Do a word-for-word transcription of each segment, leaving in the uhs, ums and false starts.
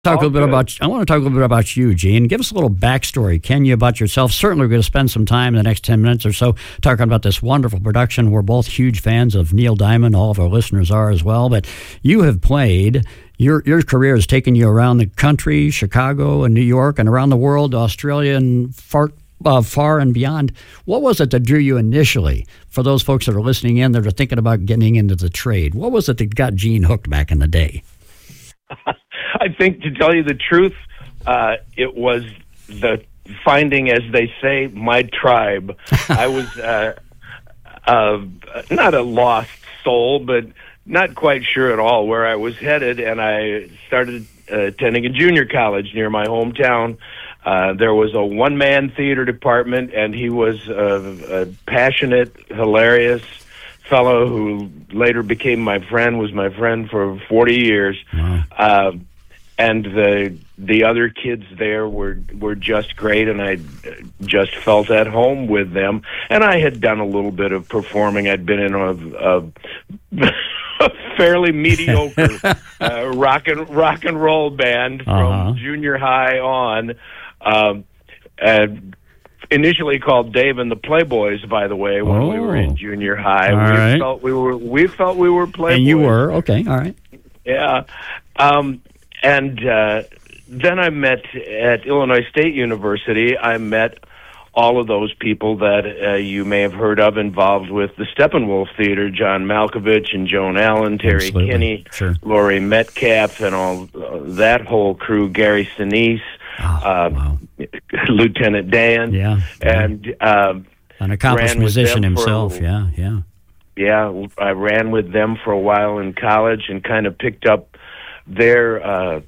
Talk All a little bit good. about. I want to talk a little bit about you, Gene. Give us a little backstory, can you, about yourself? Certainly, we're going to spend some time in the next ten minutes or so talking about this wonderful production. We're both huge fans of Neil Diamond. All of our listeners are as well. But you have played. Your your career has taken you around the country, Chicago and New York, and around the world, Australia and far uh, far and beyond. What was it that drew you initially? For those folks that are listening in, that are thinking about getting into the trade, what was it that got Gene hooked back in the day? I think, to tell you the truth, uh, it was the finding, as they say, my tribe. I was uh, uh, not a lost soul, but not quite sure at all where I was headed, and I started uh, attending a junior college near my hometown. Uh, there was a one-man theater department, and he was a, a passionate, hilarious fellow who later became my friend, was my friend for forty years. Wow. Uh, and the the other kids there were were just great, and I just felt at home with them. And I had done a little bit of performing. I'd been in a, a, a fairly mediocre uh, rock and rock and roll band from Uh-huh. junior high on. Um, and initially called Dave and the Playboys, by the way, when Oh. we were in junior high. All we right. felt we were we felt we were Playboys. And you were okay. All right. Yeah. Um, and uh, then I met at Illinois State University. I met all of those people that uh, you may have heard of involved with the Steppenwolf Theater, John Malkovich and Joan Allen, Terry Absolutely. Kinney, Sure. Laurie Metcalf, and all uh, that whole crew, Gary Sinise, Oh, uh, wow. Lieutenant Dan, Yeah. and um, An accomplished ran with musician them for- himself. Yeah. Yeah. yeah, I ran with them for a while in college and kind of picked up their uh,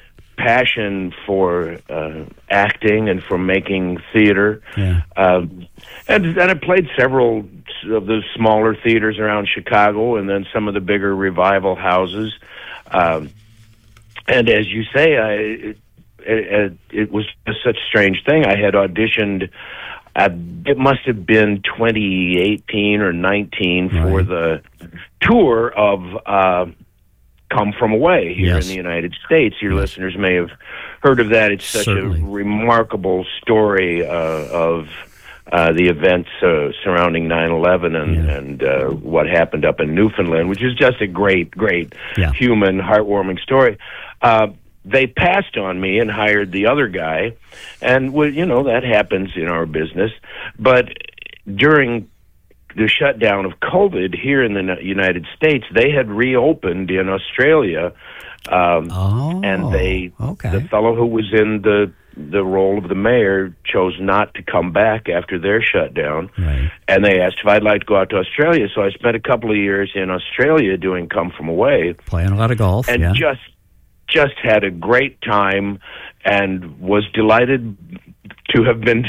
passion for uh, acting and for making theater. Yeah. Um, and, and I played several of the smaller theaters around Chicago and then some of the bigger revival houses. Um, and as you say, I, it, it, it was just such a strange thing. I had auditioned, uh, it must have been twenty eighteen or nineteen for Right. the tour of uh, Come From Away here Yes. in the United States. Your Yes. listeners may have heard of that. It's such Certainly. a remarkable story uh, of uh, the events uh, surrounding nine eleven and, Yeah. and uh, what happened up in Newfoundland, which is just a great, great Yeah. human, heartwarming story. Uh, they passed on me and hired the other guy, and, well, you know, that happens in our business. But during the shutdown of COVID here in the United States, they had reopened in Australia, um, Oh. and they Okay. the fellow who was in the the role of the mayor chose not to come back after their shutdown, Right. and they asked if I'd like to go out to Australia. So I spent a couple of years in Australia doing Come From Away, Playing a lot of golf. and yeah. just just had a great time, and was delighted to have been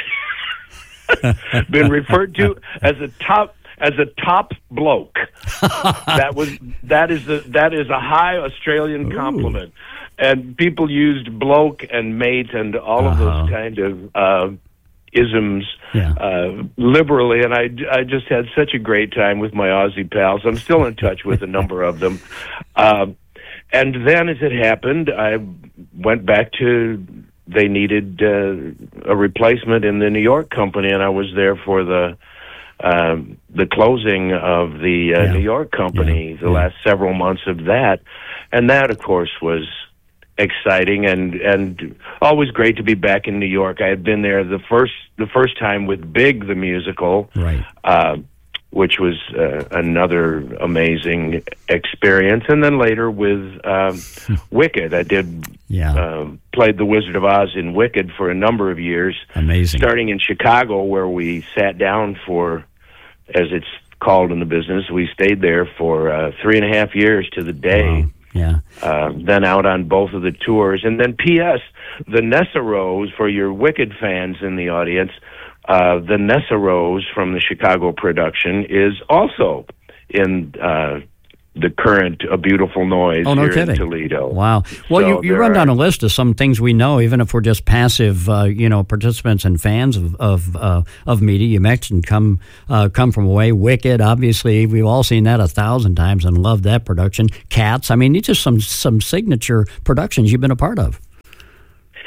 been referred to as a top as a top bloke. That was that is a that is a high Australian Ooh. compliment, and people used bloke and mate and all of Uh-huh. those kind of uh, isms Yeah. uh, liberally, and I I just had such a great time with my Aussie pals. I'm still in touch with a number of them. Um, and then, as it happened, I went back to. They needed uh, a replacement in the New York company, and I was there for the um, the closing of the uh, Yeah. New York company, Yeah. the Yeah. last several months of that, and that, of course, was exciting and and always great to be back in New York. I had been there the first the first time with Big the musical, Right. uh, which was uh, another amazing experience, and then later with um, Wicked. I did Yeah. um, played the Wizard of Oz in Wicked for a number of years, Amazing. starting in Chicago, where we sat down for, as it's called in the business, we stayed there for uh, three and a half years to the day. Wow. Yeah. Uh, then out on both of the tours. And then P S the Nessa Rose, for your Wicked fans in the audience, uh, the Nessa Rose from the Chicago production is also in uh, the current A Beautiful Noise Oh, no here kidding. in Toledo. Wow. Well, So you, you there run are- down a list of some things we know, even if we're just passive, uh, you know, participants and fans of of, uh, of media. You mentioned Come uh, Come From Away, Wicked. Obviously, we've all seen that a thousand times and loved that production. Cats. I mean, these are some some signature productions you've been a part of.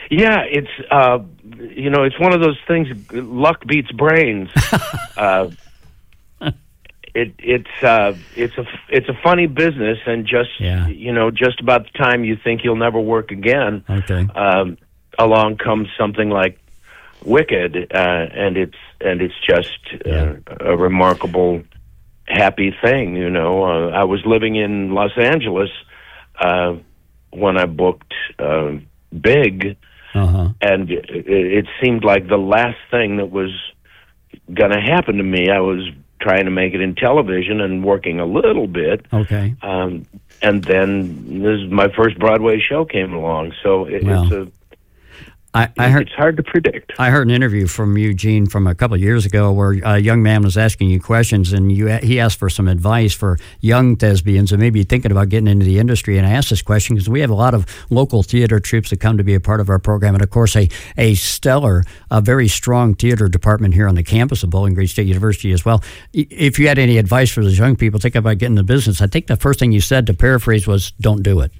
Yeah, it's uh, you know, it's one of those things. Luck beats brains. uh, it it's uh, it's a it's a funny business, and just yeah. you know, just about the time you think you'll never work again, okay, um, along comes something like Wicked, uh, and it's and it's just uh, yeah. a remarkable, happy thing. You know, uh, I was living in Los Angeles uh, when I booked uh, Big. Uh-huh. And it, it seemed like the last thing that was going to happen to me. I was trying to make it in television and working a little bit. Okay. Um, and then this my first Broadway show came along. So it, well, it's a I, I heard, it's hard to predict. I heard an interview from you, Gene, from a couple of years ago where a young man was asking you questions, and you he asked for some advice for young thespians and maybe thinking about getting into the industry. And I asked this question because we have a lot of local theater troupes that come to be a part of our program, and of course a, a stellar, a very strong theater department here on the campus of Bowling Green State University as well. If you had any advice for those young people thinking about getting into business, I think the first thing you said, to paraphrase, was don't do it.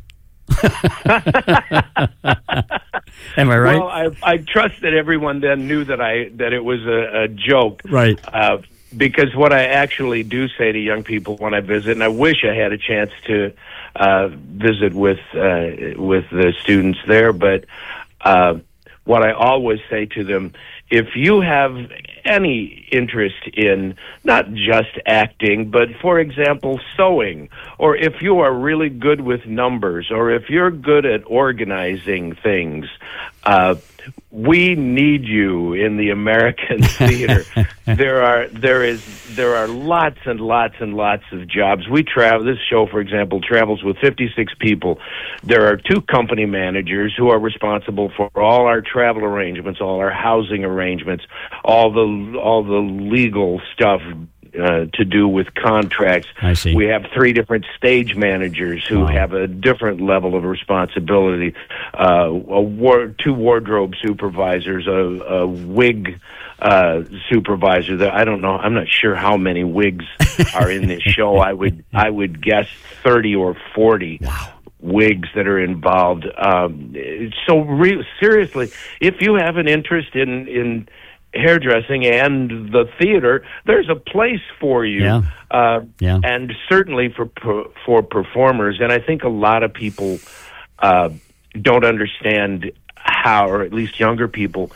Am I right? Well, I, I trust that everyone then knew that I that it was a, a joke, right? Uh, because what I actually do say to young people when I visit, and I wish I had a chance to uh, visit with uh, with the students there, but uh, what I always say to them: if you have any interest in not just acting, but, for example, sewing, or if you are really good with numbers, or if you're good at organizing things, uh, we need you in the American theater. There are there is there are lots and lots and lots of jobs. We travel. This show, for example, travels with fifty-six people. There are two company managers who are responsible for all our travel arrangements, all our housing arrangements, all the all the legal stuff uh, to do with contracts. I see. We have three different stage managers who wow. have a different level of responsibility. Uh, a war, two wardrobe supervisors, a, a wig uh, supervisor. That I don't know. I'm not sure how many wigs are in this show. I would I would guess thirty or forty. Wow. Wigs that are involved. Um, so re- seriously, if you have an interest in in hairdressing and the theater, there's a place for you. Yeah. Uh, yeah. And certainly for for performers. And I think a lot of people uh, don't understand how, or at least younger people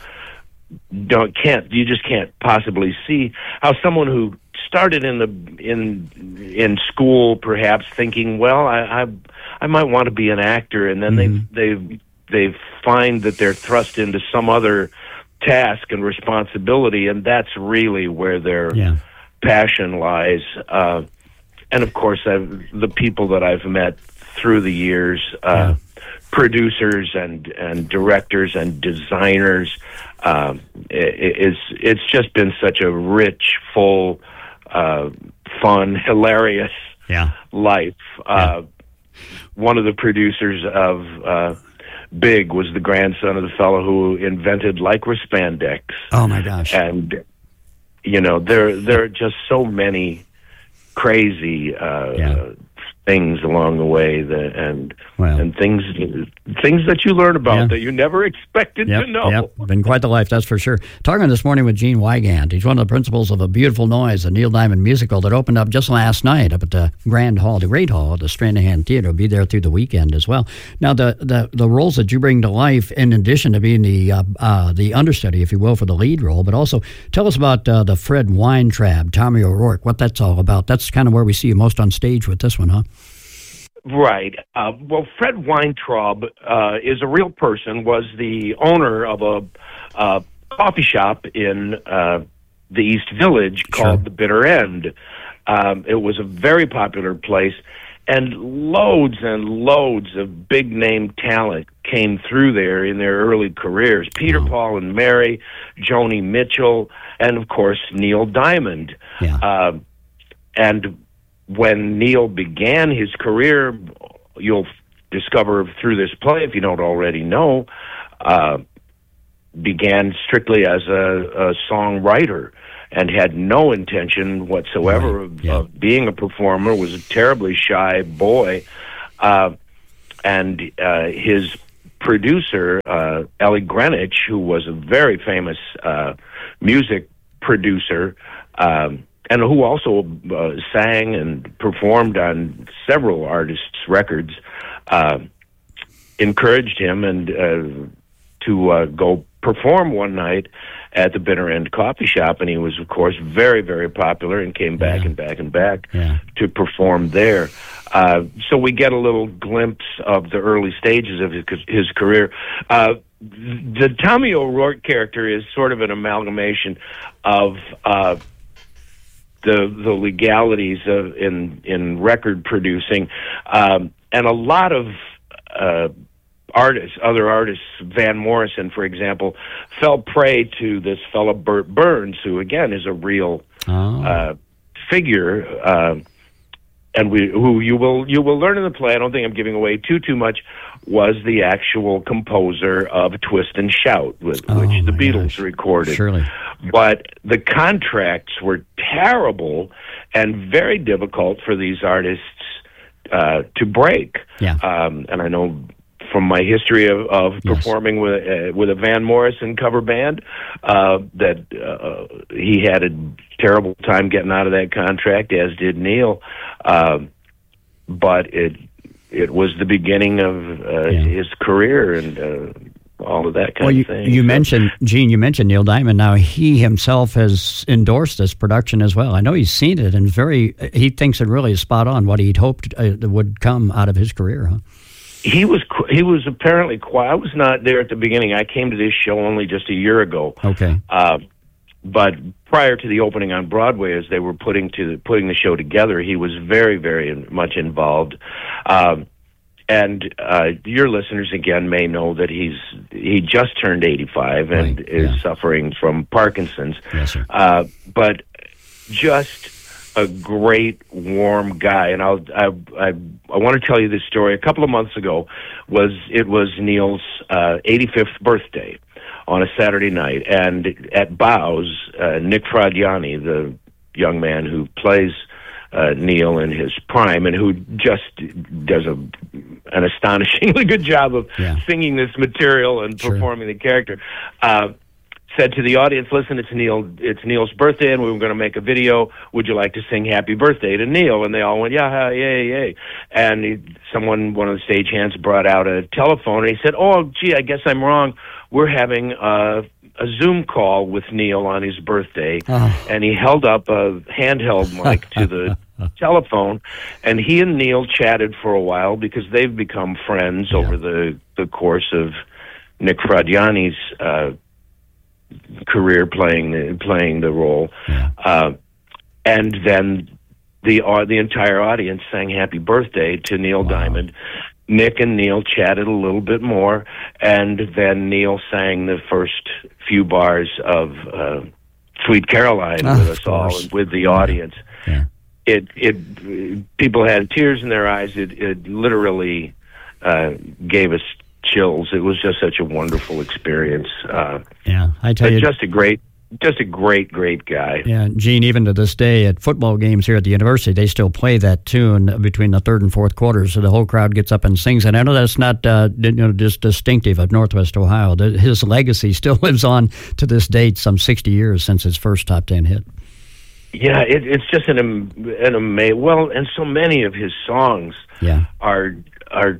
don't can't. You just can't possibly see how someone who started in the in in school, perhaps thinking, well, I I, I might want to be an actor, and then mm-hmm. they they they find that they're thrust into some other task and responsibility, and that's really where their yeah. passion lies. Uh, and of course, I've, the people that I've met through the years, uh, yeah. producers and and directors and designers, uh, it, it's it's just been such a rich, full, uh, fun, hilarious yeah. life. Uh, yeah. One of the producers of uh, Big was the grandson of the fellow who invented Lycra spandex. Oh my gosh! And you know, there there are just so many crazy uh, yeah. things along the way, that and well. and things things that you learn about yeah. that you never expected yep, to know. Yep. Been quite the life, that's for sure. Talking this morning with Gene Wigand. He's one of the principals of A Beautiful Noise, a Neil Diamond musical that opened up just last night up at the Grand Hall, the Great Hall, at the Stranahan Theater. Will be there through the weekend as well. Now, the, the, the roles that you bring to life, in addition to being the uh, uh, the understudy, if you will, for the lead role, but also tell us about uh, the Fred Weintraub, Tommy O'Rourke, what that's all about. That's kind of where we see you most on stage with this one, huh? Right. Uh, well, Fred Weintraub uh, is a real person, was the owner of a uh, coffee shop in uh, the East Village called sure. The Bitter End. Um, it was a very popular place, and loads and loads of big-name talent came through there in their early careers. Peter, wow. Paul, and Mary, Joni Mitchell, and, of course, Neil Diamond. Yeah. Uh, and when Neil began his career, you'll discover through this play, if you don't already know, uh, began strictly as a, a songwriter and had no intention whatsoever right. of, yeah. of being a performer, was a terribly shy boy. Uh, and uh, his producer, uh, Ellie Greenwich, who was a very famous uh, music producer, um, and who also uh, sang and performed on several artists' records, uh, encouraged him and uh, to uh, go perform one night at the Bitter End Coffee Shop, and he was, of course, very, very popular and came back yeah. and back and back yeah. to perform there. Uh, so we get a little glimpse of the early stages of his, his career. Uh, the Tommy O'Rourke character is sort of an amalgamation of uh, the the legalities of, in in record producing, um, and a lot of uh, artists, other artists, Van Morrison, for example, fell prey to this fellow Burt Burns, who again is a real oh. uh, figure, uh, and we who you will you will learn in the play. I don't think I'm giving away too too much. Was the actual composer of Twist and Shout, with oh, which the Beatles gosh. recorded. Surely. But the contracts were terrible and very difficult for these artists uh, to break. Yeah. Um, and I know from my history of, of yes. performing with uh, with a Van Morrison cover band uh, that uh, he had a terrible time getting out of that contract, as did Neil. Uh, but it it was the beginning of uh, yeah. his career and uh, all of that kind well, you, of thing. You so. mentioned, Gene, you mentioned Neil Diamond. Now, he himself has endorsed this production as well. I know he's seen it, and very he thinks it really is spot on what he'd hoped uh, would come out of his career, huh? He was he was apparently quiet. I was not there at the beginning. I came to this show only just a year ago. Okay. Uh, but prior to the opening on Broadway, as they were putting to putting the show together, he was very, very much involved. Um, and uh, your listeners again may know that he's he just turned eighty-five and right. is yeah. suffering from Parkinson's. Yes, sir. Uh, but just a great, warm guy, and I'll, I I I want to tell you this story. A couple of months ago, was it was Neil's uh, eighty-fifth birthday on a Saturday night, and at Bow's, uh, Nick Fradiani, the young man who plays uh, Neil in his prime, and who just does a an astonishingly good job of yeah. singing this material and sure. performing the character. Uh, said to the audience, listen, it's Neil, it's Neil's birthday, and we were going to make a video. Would you like to sing Happy Birthday to Neil? And they all went, yeah, yay, yay. And he, someone, one of the stagehands brought out a telephone, and he said, oh, gee, I guess I'm wrong. We're having a, a Zoom call with Neil on his birthday. Oh. And he held up a handheld mic to the telephone, and he and Neil chatted for a while because they've become friends yeah. over the, the course of Nick Fradiani's uh career playing the, playing the role, yeah. uh, and then the uh, the entire audience sang Happy Birthday to Neil wow. Diamond. Nick and Neil chatted a little bit more, and then Neil sang the first few bars of uh, Sweet Caroline oh, with us all and with the audience. Yeah. It it people had tears in their eyes. It it literally uh, gave us chills. It was just such a wonderful experience. Uh, yeah, I tell you, just a great, just a great, great guy. Yeah, Gene. Even to this day, at football games here at the university, they still play that tune between the third and fourth quarters, so the whole crowd gets up and sings. And I know that's not uh, you know just distinctive of Northwest Ohio. His legacy still lives on to this date, some sixty years since his first top ten hit. Yeah, it, it's just an an amazing. Well, and so many of his songs yeah. are are.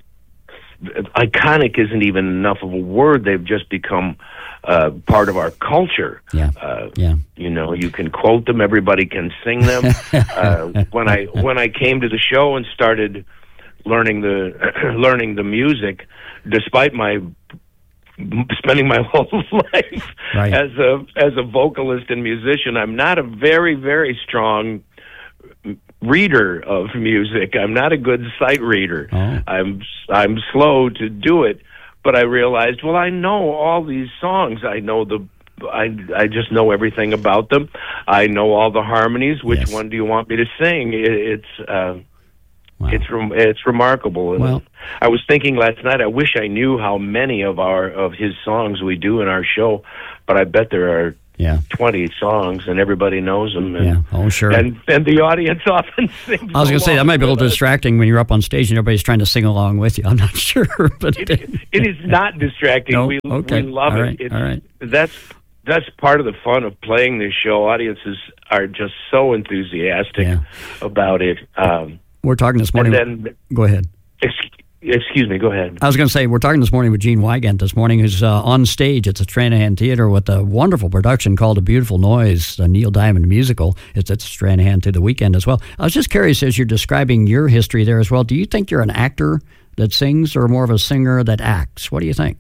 iconic isn't even enough of a word. They've just become uh, part of our culture. Yeah, uh, yeah. You know, you can quote them. Everybody can sing them. uh, when I when I came to the show and started learning the learning the music, despite my spending my whole life right. as a as a vocalist and musician, I'm not a very very strong reader of music. I'm not a good sight reader. Oh. I'm I'm slow to do it, but I realized, well, I know all these songs. I know the I I just know everything about them. I know all the harmonies. Which yes. one do you want me to sing? It, it's uh, wow. it's rem- it's remarkable. And well, I was thinking last night, I wish I knew how many of our of his songs we do in our show, but I bet there are yeah. twenty songs, and everybody knows them. And, yeah, oh sure. And and the audience often sings. I was going to say that might be a little us. distracting when you're up on stage and everybody's trying to sing along with you. I'm not sure, but it, it is not distracting. No? We Okay. we love All it. right. It's, All right. That's that's part of the fun of playing this show. Audiences are just so enthusiastic Yeah. about it. Um, We're talking this morning. and then, Go ahead. ex- excuse me. Go ahead. I was going to say, we're talking this morning with Gene Wygant this morning, who's uh, on stage at the Stranahan Theater with a wonderful production called A Beautiful Noise, a Neil Diamond musical. It's at Stranahan through the weekend as well. I was just curious, as you're describing your history there as well, do you think you're an actor that sings or more of a singer that acts? What do you think?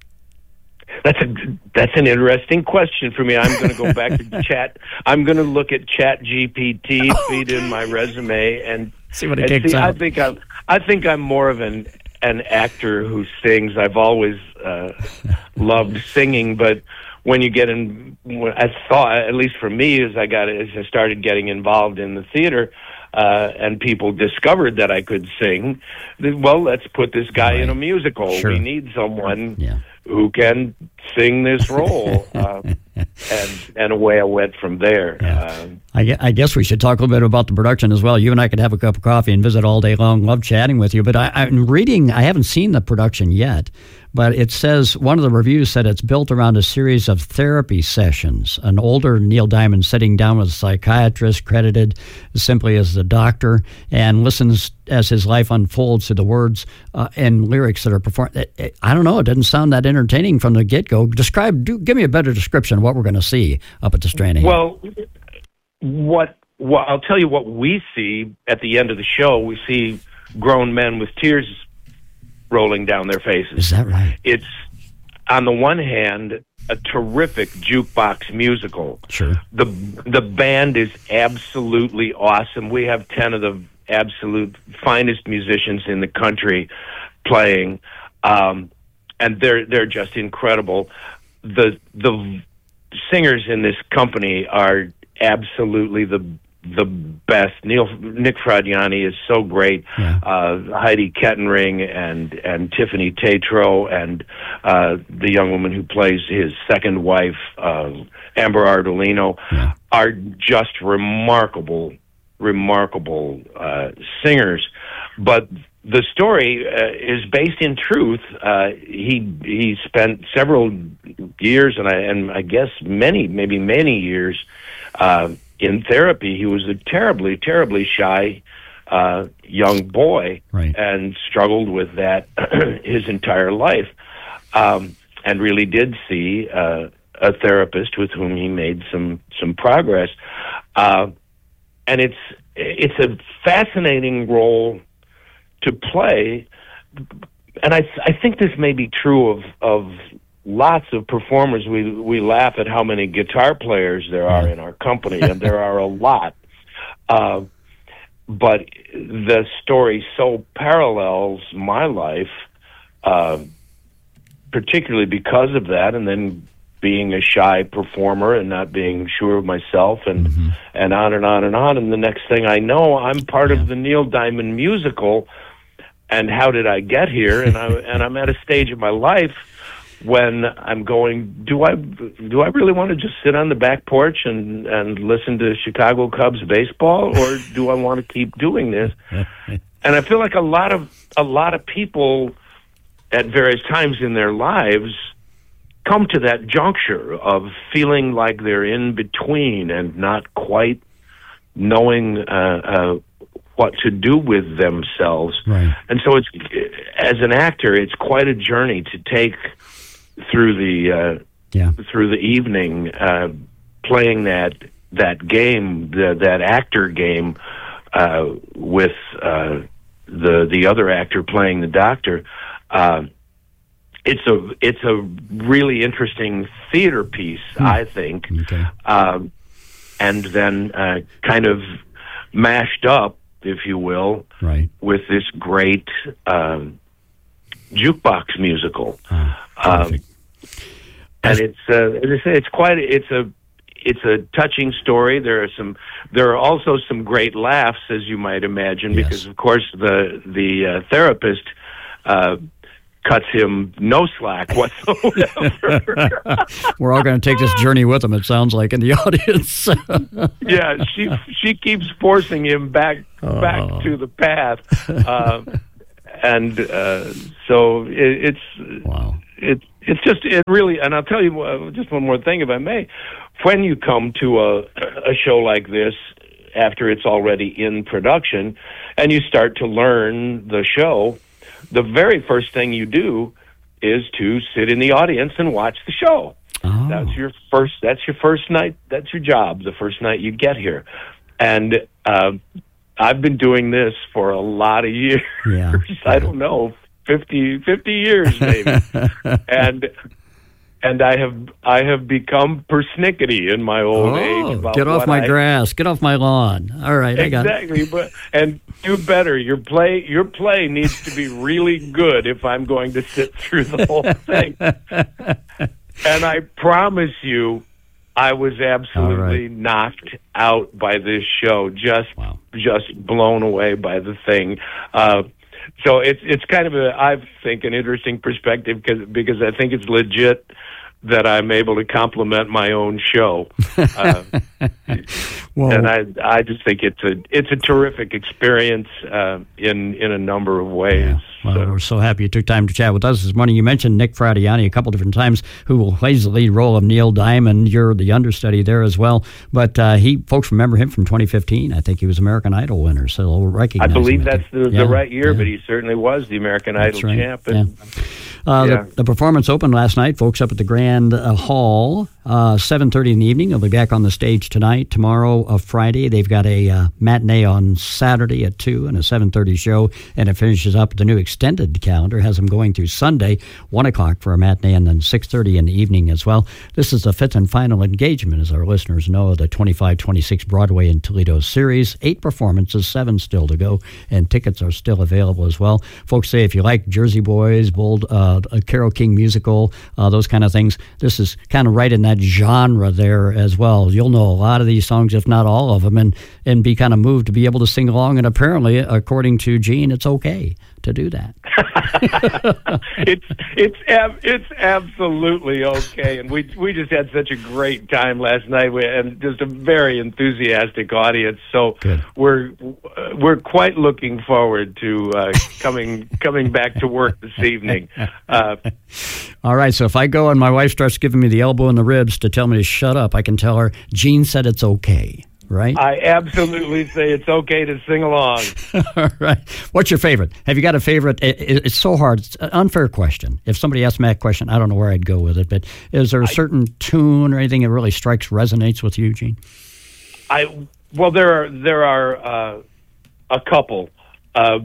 That's a that's an interesting question for me. I'm going to go back to chat. I'm going to look at Chat G P T, feed in my resume, and See what it and kicks see, out. I think I'm I think I'm more of an an actor who sings. I've always uh, loved singing, but when you get in, when I thought, at least for me, as I got as I started getting involved in the theater. Uh, and people discovered that I could sing. Well, let's put this guy Right. in a musical. Sure. We need someone Yeah. who can sing this role. uh, and and away I went from there. Yeah. Um, I, gue- I guess we should talk a little bit about the production as well. You and I could have a cup of coffee and visit all day long. Love chatting with you. But I, I'm reading, I haven't seen the production yet, but it says, one of the reviews said it's built around a series of therapy sessions. An older Neil Diamond sitting down with a psychiatrist credited simply as the doctor and listens as his life unfolds to the words uh, and lyrics that are performed. It- it- I don't know. It doesn't sound that entertaining from the get-go. Describe, do, give me a better description of what we're going to see up at the Stranahan. well, what, what I'll tell you what we see at the end of the show. We see grown men with tears rolling down their faces. Is that right? It's, on the one hand, a terrific jukebox musical. Sure. The the band is absolutely awesome. We have ten of the absolute finest musicians in the country playing, um, and they're they're just incredible. The the singers in this company are absolutely the the best. Neil Nick Fradiani is so great. Yeah. Uh, Heidi Kettenring and and Tiffany Tatro and uh, the young woman who plays his second wife, uh, Amber Ardolino, Yeah. are just remarkable, remarkable uh, singers. But the story uh, is based in truth. Uh, he he spent several years, and I and I guess many, maybe many years. Uh, in therapy. He was a terribly, terribly shy uh, young boy, Right. and struggled with that his entire life, um, and really did see uh, a therapist with whom he made some some progress. Uh, and it's it's a fascinating role to play, and I I think this may be true of of. Lots of performers. We we laugh at how many guitar players there are in our company, and there are a lot. Uh, but the story so parallels my life, uh, particularly because of that, and then being a shy performer and not being sure of myself, and Mm-hmm. and on and on and on. And the next thing I know, I'm part Yeah. of the Neil Diamond musical. And how did I get here? And I and I'm at a stage of my life when I'm going, do I do I really want to just sit on the back porch and, and listen to Chicago Cubs baseball, or do I want to keep doing this? And I feel like a lot of a lot of people at various times in their lives come to that juncture of feeling like they're in between and not quite knowing uh, uh, what to do with themselves. Right. And so it's, as an actor, it's quite a journey to take through the uh, Yeah. through the evening, uh, playing that that game, the, that actor game, uh, with uh, the the other actor playing the doctor. Uh, it's a it's a really interesting theater piece, I think, Okay. um, and then uh, kind of mashed up, if you will, Right. with this great um, jukebox musical. Oh, Um, terrific. and it's uh, as I say, it's quite it's a it's a touching story. There are some there are also some great laughs, as you might imagine, Yes. because of course the the uh, therapist uh, cuts him no slack whatsoever. We're all going to take this journey with him, it sounds like, in the audience. Yeah, she she keeps forcing him back oh. back to the path, uh, and uh, so it, it's wow. It it's just it really, and I'll tell you uh, just one more thing, if I may. When you come to a a show like this, after it's already in production, and you start to learn the show, the very first thing you do is to sit in the audience and watch the show. Oh. That's your first. That's your first night. That's your job. The first night you get here, and uh, I've been doing this for a lot of years. Yeah. I don't know, fifty, fifty years maybe, and. And I have I have become persnickety in my old oh, age. About get off what my I, grass, get off my lawn. All right, exactly, I got it. Exactly, but and do better. Your play your play needs to be really good if I'm going to sit through the whole thing. And I promise you, I was absolutely right. knocked out by this show. Just wow. just blown away by the thing. Uh, So it's it's kind of a I think an interesting perspective because because I think it's legit that I'm able to compliment my own show, uh, well, and I I just think it's a it's a terrific experience uh, in in a number of ways. Yeah. Well, so. we're so happy you took time to chat with us this morning. You mentioned Nick Fradiani a couple different times, who plays the lead role of Neil Diamond. You're the understudy there as well, but uh, he folks remember him from twenty fifteen. I think he was American Idol winner, so we'll recognize I believe him. that's the, yeah, the right year, yeah. but he certainly was the American that's Idol right. champ. And, yeah. Uh, yeah. the, the performance opened last night, folks, up at the Grand uh, Hall, uh, seven thirty in the evening. They'll be back on the stage tonight. Tomorrow, uh, Friday, they've got a uh, matinee on Saturday at two and a seven thirty show, and it finishes up. The new extended calendar has them going through Sunday, one o'clock for a matinee, and then six thirty in the evening as well. This is the fifth and final engagement, as our listeners know, of the twenty-five twenty-six Broadway in Toledo series. Eight performances, seven still to go, and tickets are still available as well. Folks say if you like Jersey Boys, Bold, uh, a Carole King musical, uh, those kind of things, this is kind of right in that genre there as well. You'll know a lot of these songs, if not all of them, and, and be kind of moved to be able to sing along. And apparently, according to Gene, it's okay to do that. it's it's ab- it's absolutely okay, and we we just had such a great time last night, we, and just a very enthusiastic audience. So Good. we're we're quite looking forward to uh, coming coming back to work this evening. Uh, All right, so if I go and my wife starts giving me the elbow in the ribs to tell me to shut up, I can tell her Gene said it's okay. Right? I absolutely say it's okay to sing along. All right. What's your favorite? Have you got a favorite? It, it, it's so hard. It's an unfair question. If somebody asked me that question, I don't know where I'd go with it. But is there a certain I, tune or anything that really strikes, resonates with you, Gene? I well, there are there are uh, a couple, uh,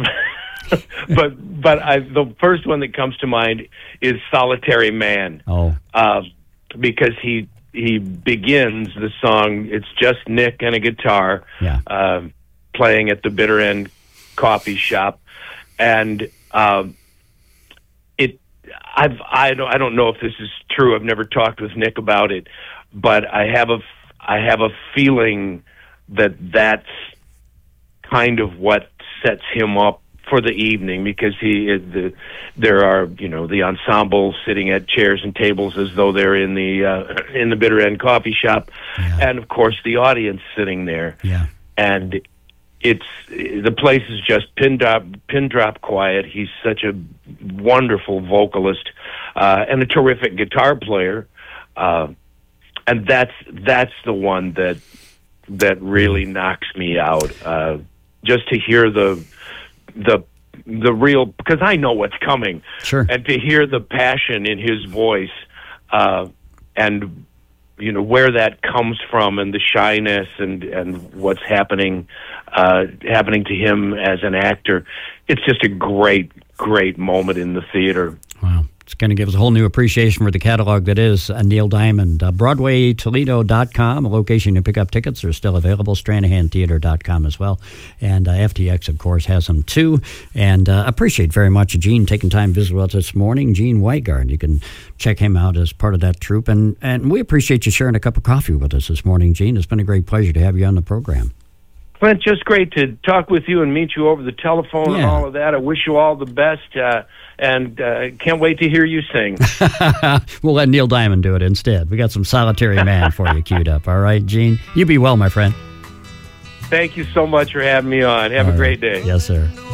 but but I, the first one that comes to mind is "Solitary Man." Oh, uh, because he. He begins the song, it's just Nick and a guitar yeah. uh, playing at the Bitter End coffee shop. And um, it, I've, I, don't, I don't know if this is true. I've never talked with Nick about it, but I have a, I have a feeling that that's kind of what sets him up for the evening, because he the there are you know the ensemble sitting at chairs and tables as though they're in the uh, in the Bitter End coffee shop, yeah. and of course the audience sitting there, yeah. and it's the place is just pin drop pin drop quiet. He's such a wonderful vocalist uh, and a terrific guitar player, uh, and that's that's the one that that really knocks me out. Uh, just to hear the the the real, because I know what's coming, sure, and to hear the passion in his voice, uh, and you know where that comes from, and the shyness, and and what's happening uh, happening to him as an actor, it's just a great great moment in the theater. Wow. It's going to give us a whole new appreciation for the catalog that is uh, Neil Diamond. Uh, Broadway Toledo dot com, a location to pick up tickets. They're still available. Stranahan Theater dot com as well. And uh, F T X, of course, has them too. And uh, appreciate very much Gene taking time to visit with us this morning. Gene Weigard. You can check him out as part of that troupe. And, and we appreciate you sharing a cup of coffee with us this morning, Gene. It's been a great pleasure to have you on the program. Clint, just great to talk with you and meet you over the telephone and Yeah. all of that. I wish you all the best, uh, and uh, can't wait to hear you sing. We'll let Neil Diamond do it instead. We got some Solitary Man for you queued up. All right, Gene? You be well, my friend. Thank you so much for having me on. Have All a great right. day. Yes, sir.